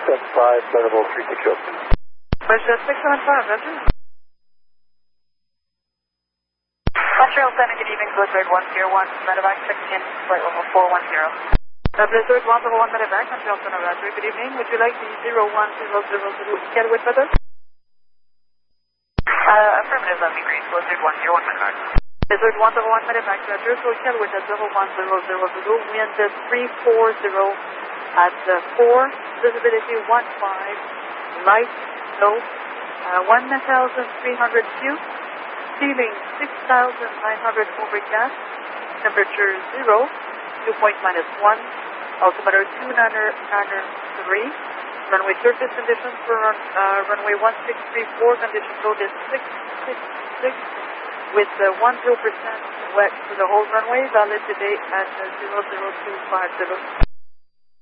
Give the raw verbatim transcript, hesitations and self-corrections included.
seven five, Thunderbolt three six zero. Bridgejet six seven five, Roger. Montreal Center, good evening, Blizzard one zero one, medevac checking in, flight level four one zero. Uh, Blizzard one zero one medevac, Montreal Center, Roger, good evening. Would you like the zero one zero zero zero Kelwood with us? Uh, affirmative, that'd be great. Blizzard one zero one medevac. Blizzard one zero one medevac, Roger, so Kelwood at zero one zero zero zero, wind uh, three four zero at uh, four, visibility one five, light, low, uh, one thousand three hundred feet, ceiling six thousand nine hundred overcast, temperature zero, dew point minus one, altimeter two niner niner three, runway surface conditions for run, uh, runway one six three four, condition code is six six six, with uh, one hundred percent wet for the whole runway, valid today at uh, zero zero two five zero.